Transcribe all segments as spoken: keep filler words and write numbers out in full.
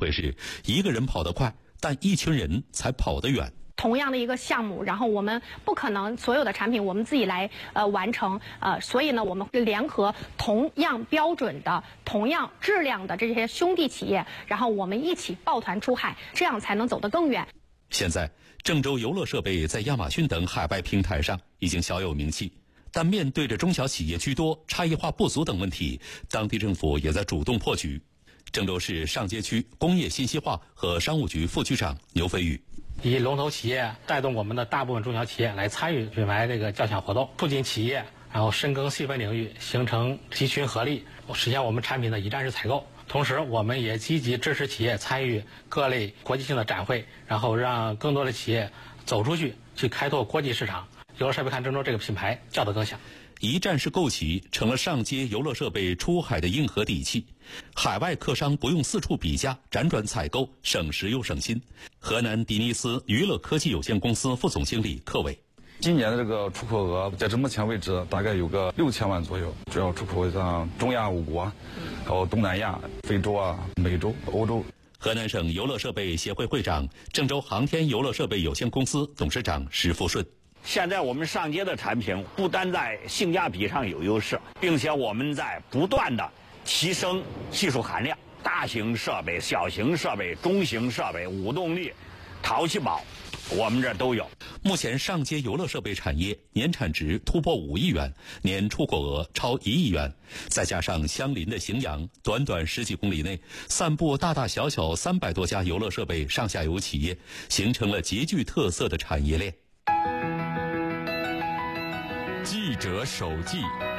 会是一个人跑得快，但一群人才跑得远。 同样的一个项目，然后我们不可能所有的产品我们自己来呃完成，呃，所以呢，我们会联合同样标准的、同样质量的这些兄弟企业，然后我们一起抱团出海，这样才能走得更远。 现在，郑州游乐设备在亚马逊等海外平台上已经小有名气，但面对着中小企业居多、差异化不足等问题，当地政府也在主动破局。郑州市上街区工业信息化和商务局副局长牛飞宇。 以龙头企业带动我们的大部分中小企业来参与品牌这个较强活动，促进企业然后深耕细分领域，形成集群合力，实现我们产品的一站式采购。同时，我们也积极支持企业参与各类国际性的展会，然后让更多的企业走出去，去开拓国际市场。游乐设备看郑州这个品牌叫得更响。 一站式购齐成了上街游乐设备出海的硬核底气，海外客商不用四处比价，辗转采购，省时又省心。河南迪尼斯娱乐科技有限公司副总经理柯伟。 今年的这个出口额，截至目前为止大概有个六千万左右，主要出口像中亚五国，还有东南亚、非洲啊、美洲、欧洲。 河南省游乐设备协会会长、郑州航天游乐设备有限公司董事长石富顺。 现在我们上街的产品不单在性价比上有优势，并且我们在不断的提升技术含量，大型设备、小型设备、中型设备、无动力、淘气堡，我们这都有。 目前上街游乐设备产业年产值突破五亿元，年出口额超一亿元，再加上相邻的荥阳，短短十几公里内散布大大小小三百多家游乐设备上下游企业，形成了极具特色的产业链。 记者手记。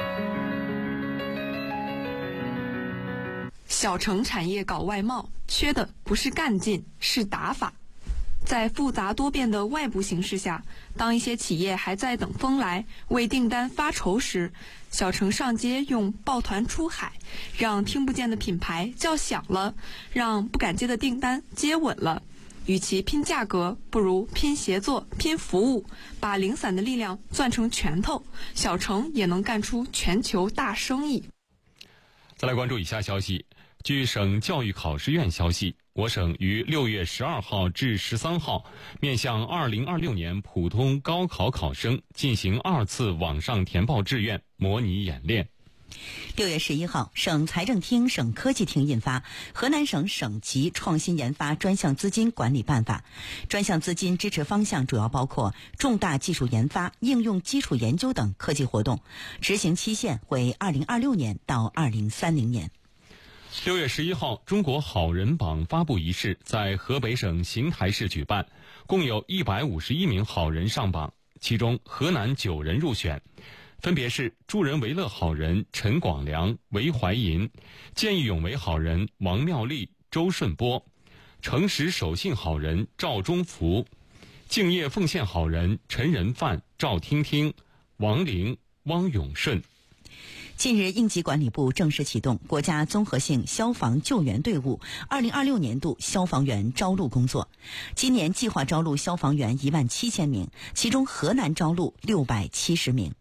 小城产业搞外贸，缺的不是干劲，是打法。在复杂多变的外部形势下，当一些企业还在等风来，为订单发愁时，小城上街用抱团出海，让听不见的品牌叫响了，让不敢接的订单接稳了。与其拼价格，不如拼协作、拼服务，把零散的力量攥成拳头，小城也能干出全球大生意。 再来关注以下消息。据省教育考试院消息，我省于六月十二号至十三号面向二零二六年普通高考考生进行二次网上填报志愿模拟演练。 六月十一号，省财政厅、省科技厅印发《河南省省级创新研发专项资金管理办法》，专项资金支持方向主要包括重大技术研发、应用基础研究等科技活动，执行期限为二零二六年到二零三零年。 六月十一号，中国好人榜发布仪式在河北省邢台市举办，共有一百五十一名好人上榜，其中河南九人入选，分别是助人为乐好人陈广良、韦怀银，见义勇为好人王妙丽、周顺波，诚实守信好人赵忠福，敬业奉献好人陈仁范、赵听听、王玲、汪永顺。 近日，应急管理部正式启动国家综合性消防救援队伍二零二六年度消防员招录工作。今年计划招录消防员一万七千名，其中河南招录六百七十名。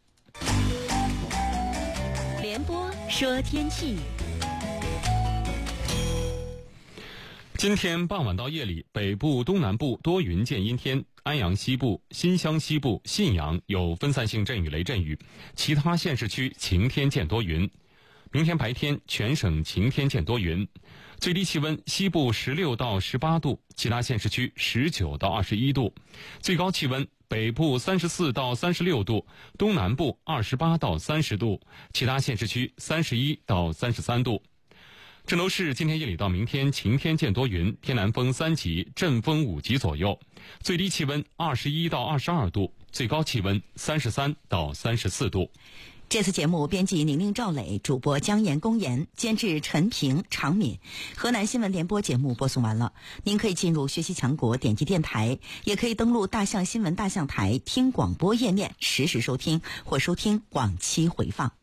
联播说天气。 今天傍晚到夜里，北部、东南部多云见阴天，安阳西部、新乡西部、信阳有分散性阵雨雷阵雨，其他县市区晴天见多云。明天白天全省晴天见多云，最低气温西部十六到十八度，其他县市区十九到二十一度，最高气温北部三十四到三十六度，东南部二十八到三十度，其他县市区三十一到三十三度。郑州市今天夜里到明天晴天见多云，偏南风三级，阵风五级左右，最低气温二十一到二十二度，最高气温三十三到三十四度。 这次节目编辑宁宁、赵磊，主播姜岩、公岩，监制陈平、常敏。河南新闻联播节目播送完了，您可以进入学习强国点击电台，也可以登录大象新闻大象台听广播页面实时收听或收听往期回放。